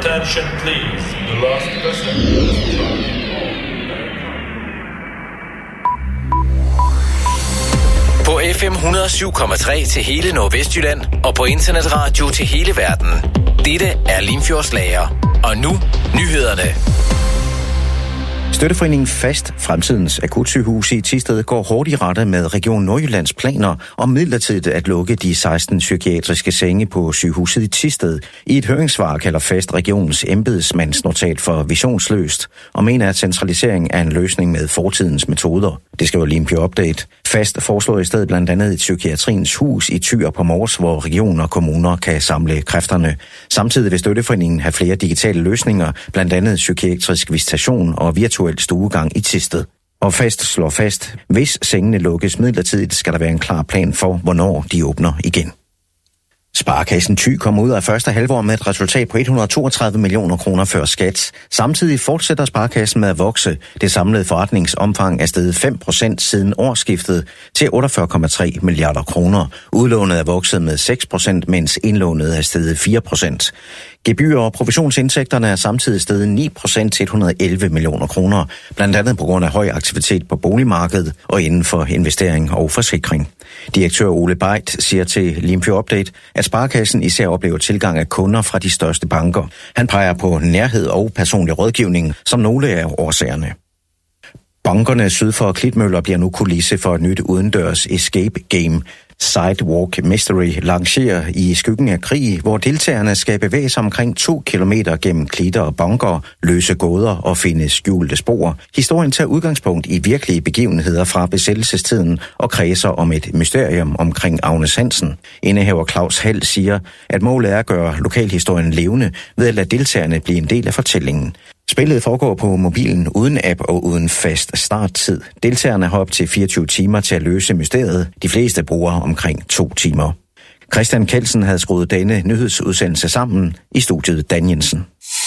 Attention please. The last person. På FM 107,3 til hele Nordvestjylland og på internetradio til hele verden. Dette er Limfjords Lager. Og nu nyhederne. Støtteforeningen Fast, fremtidens akutsygehus i Thisted, går hårdt i rette med Region Nordjyllands planer om midlertidigt at lukke de 16 psykiatriske senge på sygehuset i Thisted. I et høringssvar kalder Fast regionens embedsmandsnotat for visionsløst og mener, at centralisering er en løsning med fortidens metoder. Det skriver Limfjord Update. Fast foreslår i stedet blandt andet et psykiatriens hus i Thy på Mors, hvor regioner og kommuner kan samle kræfterne. Samtidig vil Støtteforeningen have flere digitale løsninger, blandt andet psykiatrisk visitation og virtuel stuegang i Thisted. Og Fast slår fast, hvis sengene lukkes midlertidigt, skal der være en klar plan for, hvornår de åbner igen. Sparekassen Thy kommer ud af første halvår med et resultat på 132 millioner kroner før skat. Samtidig fortsætter Sparekassen med at vokse. Det samlede forretningsomfang er steget 5% siden årsskiftet til 48,3 milliarder kroner. Udlånet er vokset med 6%, mens indlånet er steget 4%. Gebyr- og provisionsindtægterne er samtidig steget 9% til 111 millioner kroner, blandt andet på grund af høj aktivitet på boligmarkedet og inden for investering og forsikring. Direktør Ole Beit siger til Limfjord Update, at Sparekassen især oplever tilgang af kunder fra de største banker. Han peger på nærhed og personlig rådgivning som nogle af årsagerne. Bankerne syd for Klitmøller bliver nu kulisse for et nyt udendørs escape game. Sidewalk Mystery lancerer i skyggen af krig, hvor deltagerne skal bevæge sig omkring 2 kilometer gennem klitter og bunker, løse gåder og finde skjulte spor. Historien tager udgangspunkt i virkelige begivenheder fra besættelsestiden og kredser om et mysterium omkring Agnes Hansen. Indehaver Claus Hall siger, at målet er at gøre lokalhistorien levende ved at lade deltagerne blive en del af fortællingen. Spillet foregår på mobilen uden app og uden fast starttid. Deltagerne har op til 24 timer til at løse mysteriet. De fleste bruger omkring 2 timer. Christian Kelsen havde skruet denne nyhedsudsendelse sammen i studiet Dan Jensen.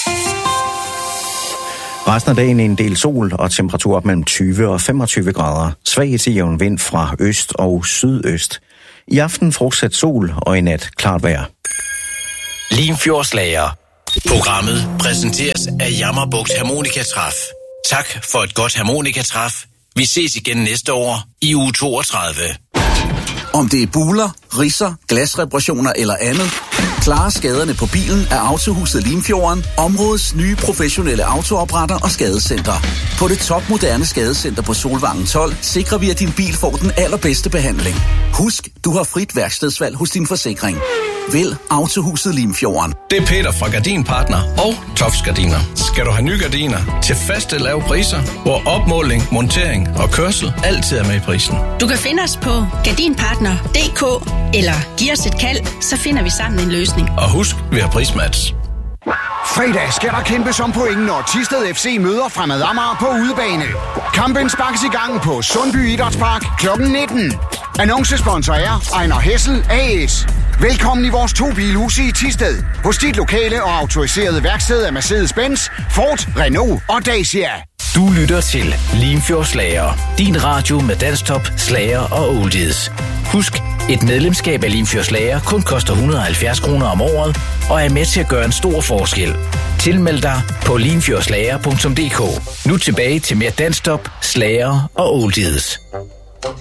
Resten af dagen en del sol og temperatur op mellem 20 og 25 grader. Svag til jævn vind fra øst og sydøst. I aften fortsat sol og i nat klart vejr. Limfjords Lager. Programmet præsenteres af Jammerbugt Harmonikatræf. Tak for et godt harmonikatræf. Vi ses igen næste år i uge 32. Om det er buler, ridser, glasreparationer eller andet, klare skaderne på bilen er Autohuset Limfjorden, områdets nye professionelle autoopretter og skadecenter. På det topmoderne skadecenter på Solvangen 12 sikrer vi, at din bil får den allerbedste behandling. Husk, du har frit værkstedsvalg hos din forsikring. Vælg Autohuset Limfjorden. Det er Peter fra Gardinpartner og Tofts Gardiner. Skal du have nye gardiner til faste lave priser, hvor opmåling, montering og kørsel altid er med i prisen. Du kan finde os på gardinpartner.dk eller giv os et kald, så finder vi sammen en løsning. Og husk, vi har prismatch. Fredag skal der kæmpes om point, når Thisted FC møder Fremad Amager på udebane. Kampen sparkes i gang på Sundby Idrætspark kl. 19. Annoncesponsor er Ejner Hessel AS. Velkommen i vores 2 bilhuse i Thisted. Hos dit lokale og autoriserede værksted af Mercedes-Benz, Ford, Renault og Dacia. Du lytter til Limfjords Lager. Din radio med dansktop, slager og oldies. Husk, et medlemskab af Limfjords Lager kun koster 170 kroner om året og er med til at gøre en stor forskel. Tilmeld dig på limfjordslager.dk. Nu tilbage til mere dansktop, slager og oldies.